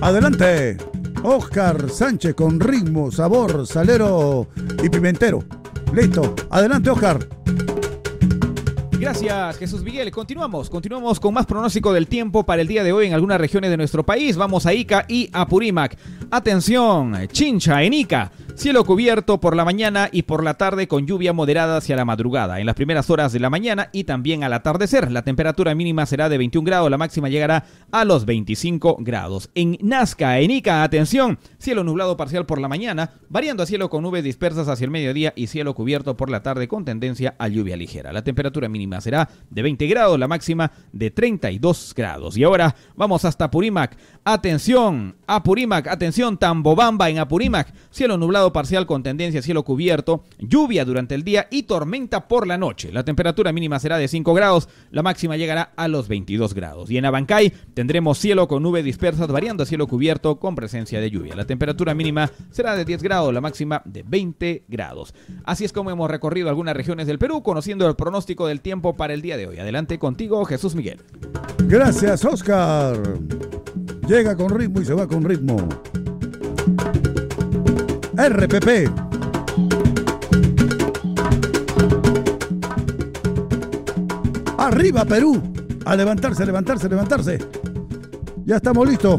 Adelante, Oscar Sánchez con ritmo, sabor, salero y pimentero. Listo, adelante Oscar. Gracias, Jesús Miguel. Continuamos con más pronóstico del tiempo para el día de hoy en algunas regiones de nuestro país. Vamos a Ica y Apurímac. Atención, Chincha en Ica. Cielo cubierto por la mañana y por la tarde con lluvia moderada hacia la madrugada. En las primeras horas de la mañana y también al atardecer. La temperatura mínima será de 21 grados, la máxima llegará a los 25 grados. En Nazca, en Ica, atención, cielo nublado parcial por la mañana, variando a cielo con nubes dispersas hacia el mediodía y cielo cubierto por la tarde con tendencia a lluvia ligera. La temperatura mínima será de 20 grados, la máxima de 32 grados. Y ahora vamos hasta Apurímac. Atención, Apurímac, atención, Tambobamba en Apurímac. Cielo nublado parcial con tendencia a cielo cubierto, lluvia durante el día y tormenta por la noche. La temperatura mínima será de 5 grados, la máxima llegará a los 22 grados. Y en Abancay tendremos cielo con nubes dispersas variando a cielo cubierto con presencia de lluvia. La temperatura mínima será de 10 grados, la máxima de 20 grados. Así es como hemos recorrido algunas regiones del Perú, conociendo el pronóstico del tiempo para el día de hoy. Adelante contigo, Jesús Miguel. Gracias, Oscar. Llega con ritmo y se va con ritmo. RPP. Arriba Perú. A levantarse, levantarse, levantarse. Ya estamos listos.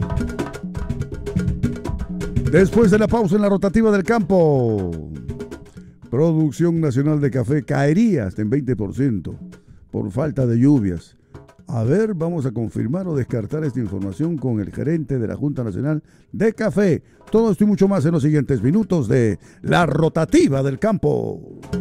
Después de la pausa en la rotativa del campo, producción nacional de café caería hasta en 20% por falta de lluvias. A ver, vamos a confirmar o descartar esta información con el gerente de la Junta Nacional de Café. Todo esto y mucho más en los siguientes minutos de la rotativa del campo.